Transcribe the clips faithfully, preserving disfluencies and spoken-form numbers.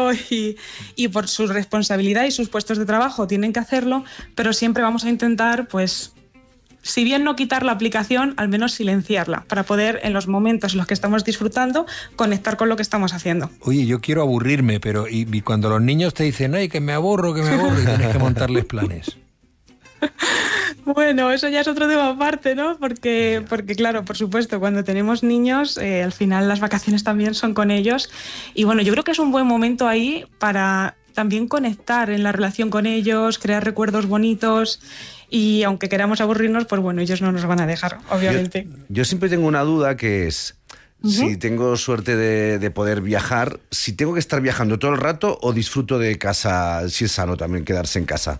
trabajo y, y por su responsabilidad y sus puestos de trabajo tienen que hacerlo, pero siempre vamos a intentar, pues, si bien no quitar la aplicación, al menos silenciarla, para poder, en los momentos en los que estamos disfrutando, conectar con lo que estamos haciendo. Oye, yo quiero aburrirme, pero y, y cuando los niños te dicen, ay, que me aburro, que me aburro, y tienes que montarles planes. Bueno, eso ya es otro tema aparte, ¿no? Porque, porque claro, por supuesto, cuando tenemos niños, eh, al final las vacaciones también son con ellos. Y bueno, yo creo que es un buen momento ahí para también conectar en la relación con ellos, crear recuerdos bonitos. Y aunque queramos aburrirnos, pues bueno, ellos no nos van a dejar, obviamente. Yo, yo siempre tengo una duda que es, uh-huh. si tengo suerte de, de poder viajar, si tengo que estar viajando todo el rato o disfruto de casa, si es sano también quedarse en casa.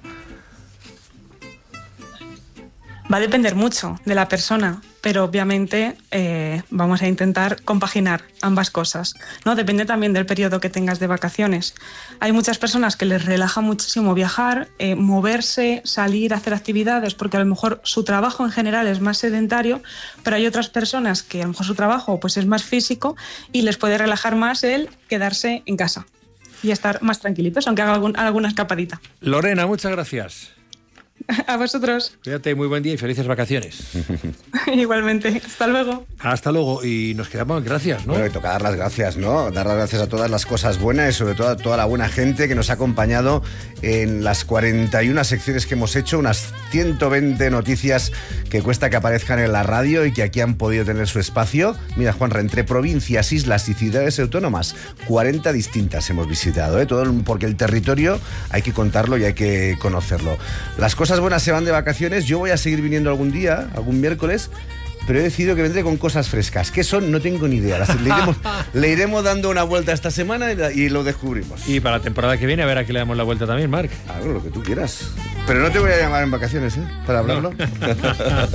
Va a depender mucho de la persona, pero obviamente eh, vamos a intentar compaginar ambas cosas, ¿no? Depende también del periodo que tengas de vacaciones. Hay muchas personas que les relaja muchísimo viajar, eh, moverse, salir, hacer actividades, porque a lo mejor su trabajo en general es más sedentario, pero hay otras personas que a lo mejor su trabajo pues, es más físico y les puede relajar más el quedarse en casa y estar más tranquilitos, aunque haga algún, alguna escapadita. Lorena, muchas gracias. A vosotros. Cuídate, muy buen día y felices vacaciones. Igualmente. Hasta luego. Hasta luego. Y nos quedamos, gracias, ¿no? Bueno, y toca dar las gracias, ¿no? Dar las gracias a todas las cosas buenas y sobre todo a toda la buena gente que nos ha acompañado en las cuarenta y una secciones que hemos hecho, unas ciento veinte noticias que cuesta que aparezcan en la radio y que aquí han podido tener su espacio. Mira, Juanra, entre provincias, islas y ciudades autónomas, cuarenta distintas hemos visitado, ¿eh? Todo porque el territorio hay que contarlo y hay que conocerlo. Las cosas buenas se van de vacaciones. Yo voy a seguir viniendo algún día, algún miércoles, pero he decidido que vendré con cosas frescas. ¿Qué son? No tengo ni idea. Las, le, iremos, le iremos dando una vuelta esta semana y, y lo descubrimos. Y para la temporada que viene, a ver a qué le damos la vuelta también, Marc. Claro, lo que tú quieras. Pero no te voy a llamar en vacaciones, ¿eh? Para hablarlo. No.